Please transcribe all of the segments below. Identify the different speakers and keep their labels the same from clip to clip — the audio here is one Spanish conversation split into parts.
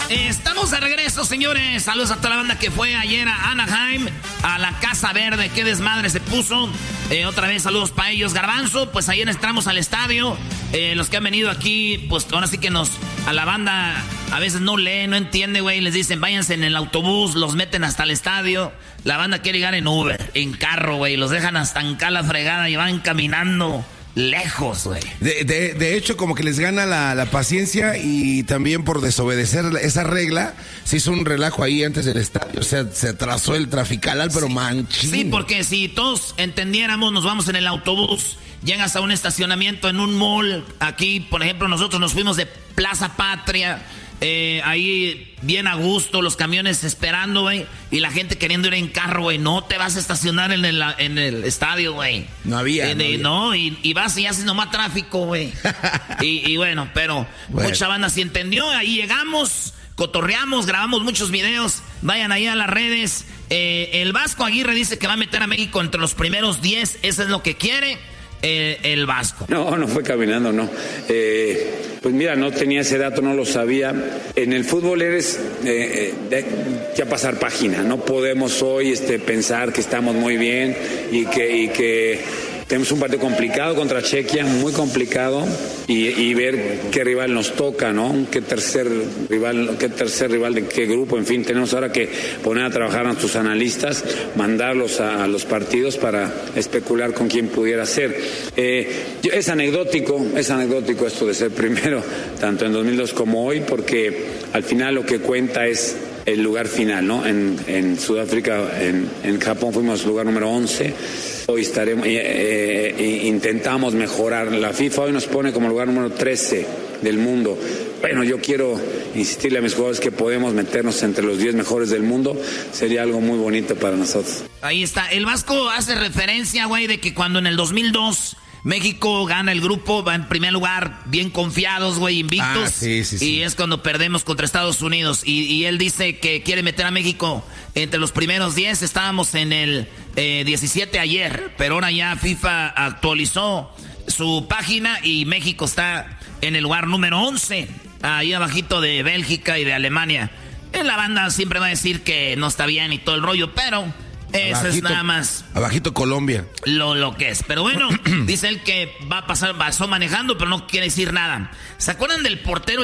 Speaker 1: Estamos de regreso, señores. Saludos a toda la banda que fue ayer a Anaheim, a la Casa Verde. Qué desmadre se puso. Otra vez saludos para ellos. Garbanzo, pues ayer entramos al estadio. Los que han venido aquí, pues ahora sí que a la banda a veces no lee, no entiende, güey. Les dicen, váyanse en el autobús, los meten hasta el estadio. La banda quiere llegar en Uber, en carro, güey. Los dejan hasta en la fregada y van caminando lejos, güey.
Speaker 2: De hecho, como que les gana la paciencia, y también por desobedecer esa regla, se hizo un relajo ahí antes del estadio. O sea, se atrasó el trafical, pero manchín.
Speaker 1: Sí, porque si todos entendiéramos, nos vamos en el autobús, llegas a un estacionamiento en un mall. Aquí, por ejemplo, nosotros nos fuimos de Plaza Patria, ahí bien a gusto, los camiones esperando, güey, y la gente queriendo ir en carro, güey. No te vas a estacionar en el estadio, güey.
Speaker 2: No había.
Speaker 1: Y vas y haces nomás tráfico, güey. y bueno, pero mucha banda sí entendió. Ahí llegamos, cotorreamos, grabamos muchos videos. Vayan ahí a las redes. El Vasco Aguirre dice que va a meter a México entre los primeros 10. Eso es lo que quiere el Vasco.
Speaker 3: No fue caminando, no. Pues mira, no tenía ese dato, no lo sabía. En el fútbol eres ya pasar página. No podemos hoy pensar que estamos muy bien y que tenemos un partido complicado contra Chequia, muy complicado, y ver qué rival nos toca, ¿no? Qué tercer rival de qué grupo. En fin, tenemos ahora que poner a trabajar a nuestros analistas, mandarlos a los partidos para especular con quién pudiera ser. Es anecdótico esto de ser primero, tanto en 2002 como hoy, porque al final lo que cuenta es el lugar final, ¿no? En Sudáfrica, en Japón fuimos lugar número 11. Hoy intentamos mejorar. La FIFA hoy nos pone como lugar número 13 del mundo. Bueno, yo quiero insistirle a mis jugadores que podemos meternos entre los 10 mejores del mundo. Sería algo muy bonito para nosotros.
Speaker 1: Ahí está. El Vasco hace referencia, güey, de que cuando en el 2002 México gana el grupo, va en primer lugar, bien confiados, güey, invictos.
Speaker 2: Sí.
Speaker 1: Y es cuando perdemos contra Estados Unidos. Y él dice que quiere meter a México entre los primeros 10. Estábamos en el 17 ayer, pero ahora ya FIFA actualizó su página y México está en el lugar número 11, ahí abajito de Bélgica y de Alemania. La banda siempre va a decir que no está bien y todo el rollo, pero eso abajito, es nada más.
Speaker 2: Abajito Colombia.
Speaker 1: Lo que es. Pero bueno, dice él que pasó manejando, pero no quiere decir nada. ¿Se acuerdan del portero,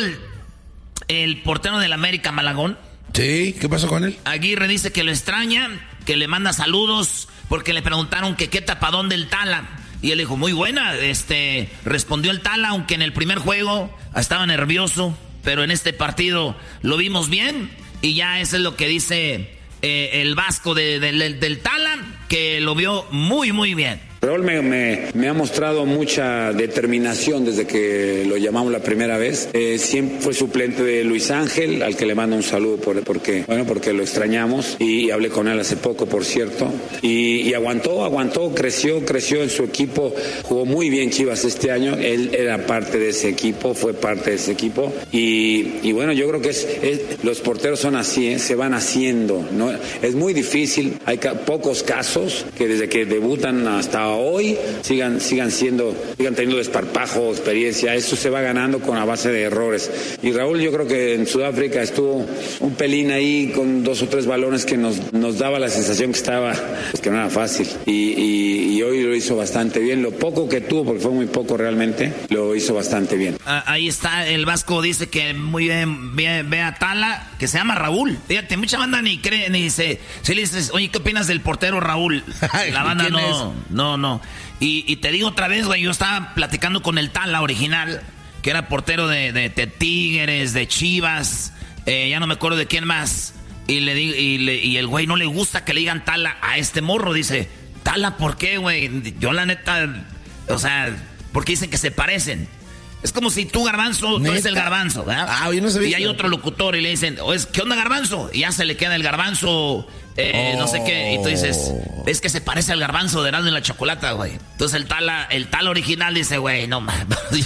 Speaker 1: el portero del América, Malagón?
Speaker 2: Sí, ¿qué pasó con él?
Speaker 1: Aguirre dice que lo extraña, que le manda saludos, porque le preguntaron que qué tapadón del Tala. Y él dijo, muy buena, respondió el Tala, aunque en el primer juego estaba nervioso, pero en este partido lo vimos bien, y ya eso es lo que dice el Vasco del Tala, que lo vio muy, muy bien.
Speaker 3: Raúl me ha mostrado mucha determinación desde que lo llamamos la primera vez. Siempre fue suplente de Luis Ángel, al que le mando un saludo porque lo extrañamos, y hablé con él hace poco, por cierto, y aguantó, creció en su equipo, jugó muy bien Chivas este año. Él era parte de ese equipo, fue parte de ese equipo, y bueno, yo creo que los porteros son así, se van haciendo, ¿no? Es muy difícil, hay pocos casos que desde que debutan hasta hoy sigan teniendo desparpajo, experiencia. Eso se va ganando a base de errores. Y Raúl, yo creo que en Sudáfrica estuvo un pelín ahí con 2 o 3 balones que nos daba la sensación que no era fácil. Y hoy lo hizo bastante bien. Lo poco que tuvo, porque fue muy poco realmente, lo hizo bastante bien.
Speaker 1: Ahí está, el Vasco dice que muy bien, ve a Tala, que se llama Raúl. Fíjate, mucha banda ni cree, ni dice, si le dices, oye, ¿qué opinas del portero Raúl? La banda no. Y te digo otra vez, güey, yo estaba platicando con el Tala original, que era portero de Tigres, de Chivas, ya no me acuerdo de quién más. Y le digo, y el güey no le gusta que le digan Tala a este morro. Dice, Tala, ¿por qué, güey? Yo la neta, o sea, porque dicen que se parecen. Es como si tú, Garbanzo, tú eres el Garbanzo, ¿verdad?
Speaker 2: Yo no sabía.
Speaker 1: Y hay otro locutor y le dicen, ¿qué onda, Garbanzo? Y ya se le queda el Garbanzo, no sé qué. Y tú dices, es que se parece al Garbanzo de Erasmo y la Chocolata, güey. Entonces el Tala original dice, güey, no mames.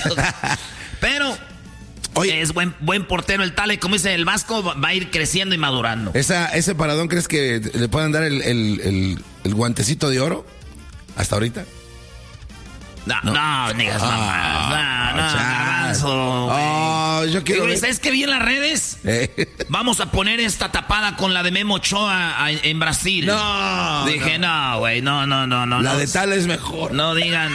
Speaker 1: Pero oye, es buen portero el Tala, y como dice el Vasco, va a ir creciendo y madurando.
Speaker 2: ¿Ese paradón crees que le puedan dar el guantecito de oro hasta ahorita?
Speaker 1: No, digas mamás. No, Garbanzo.
Speaker 2: No, yo quiero ver.
Speaker 1: ¿Sabes qué vi en las redes? Vamos a poner esta tapada con la de Memo Ochoa en Brasil.
Speaker 2: No.
Speaker 1: Dije, no, güey, no.
Speaker 2: La de tal es mejor.
Speaker 1: No digan.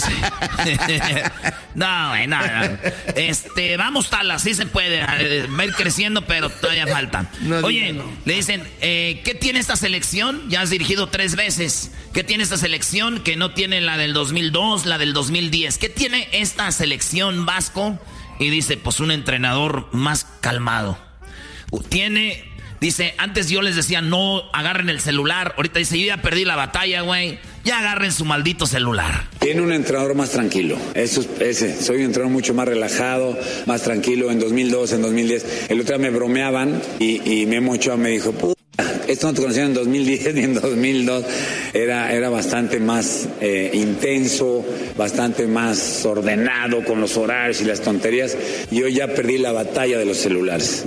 Speaker 1: No, güey, no. Vamos Tala, sí se puede. Va a ir creciendo, pero todavía falta. Oye, le dicen, ¿qué tiene esta selección? Ya has dirigido 3 veces. ¿Qué tiene esta selección que no tiene la del 2002, la del 2010? ¿Qué tiene esta selección, Vasco? Y dice, pues un entrenador más calmado. Dice, antes yo les decía, no agarren el celular. Ahorita dice, yo ya perdí la batalla, güey. Ya agarren su maldito celular.
Speaker 3: Tiene un entrenador más tranquilo. Soy un entrenador mucho más relajado, más tranquilo. En 2002, en 2010. El otro día me bromeaban y Memo Ochoa me dijo, esto no te conocía en 2010 ni en 2002. Era bastante más intenso, bastante más ordenado con los horarios y las tonterías. Yo ya perdí la batalla de los celulares.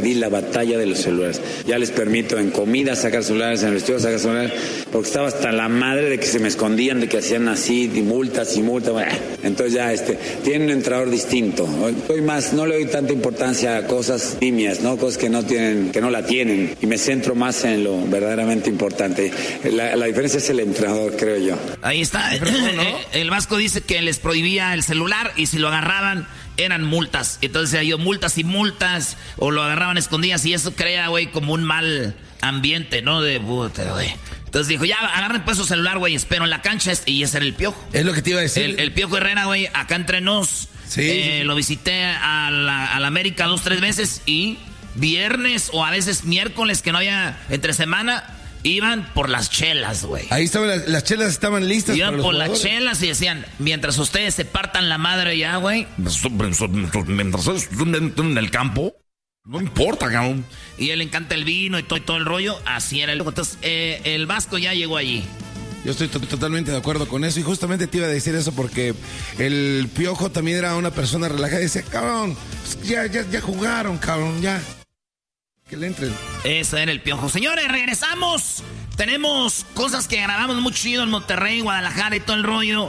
Speaker 3: Ya les permito en comida sacar celulares, en el vestido sacar celulares, porque estaba hasta la madre de que se me escondían, de que hacían así, y multas. Entonces ya tienen un entrenador distinto. No le doy tanta importancia a cosas nimias, ¿no? Cosas que no la tienen. Y me centro más en lo verdaderamente importante. La diferencia es el entrenador, creo yo.
Speaker 1: Ahí está. El Vasco dice que les prohibía el celular y si lo agarraban eran multas. Entonces hay multas y multas, o lo agarraban escondidas y eso crea, güey, como un mal ambiente, ¿no? De puta, güey. Entonces dijo, ya, agarren pues su celular, güey, espero en la cancha. Y ese era el Piojo.
Speaker 2: Es lo que te iba a decir.
Speaker 1: El Piojo Herrera, güey, acá entre nos. Sí. Lo visité a la América 2-3 veces y viernes o a veces miércoles que no había entre semana, iban por las chelas, güey.
Speaker 2: Ahí estaban las chelas, estaban listas.
Speaker 1: Iban por las chelas y decían, mientras ustedes se partan la madre ya, güey. Mientras en el campo, no importa, cabrón. Y él le encanta el vino y todo el rollo. Así era el... Entonces, el Vasco ya llegó allí.
Speaker 2: Yo estoy totalmente de acuerdo con eso y justamente te iba a decir eso porque el Piojo también era una persona relajada y decía, cabrón, pues ya jugaron, cabrón, ya. Que le entren.
Speaker 1: Ese era el Piojo. Señores, regresamos. Tenemos cosas que grabamos muy chido en Monterrey, Guadalajara y todo el rollo.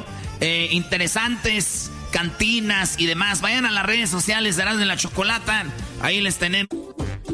Speaker 1: Interesantes, cantinas y demás. Vayan a las redes sociales de Erasmo y la Chocolata. Ahí les tenemos.